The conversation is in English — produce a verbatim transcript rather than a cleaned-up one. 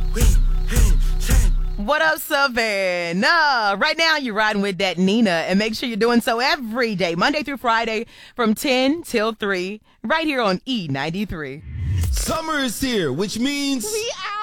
What up, Savannah? Right now, you're riding with that Nina, and make sure you're doing so every day, Monday through Friday, from ten till three, right here on E ninety-three. Summer is here, which means... We out!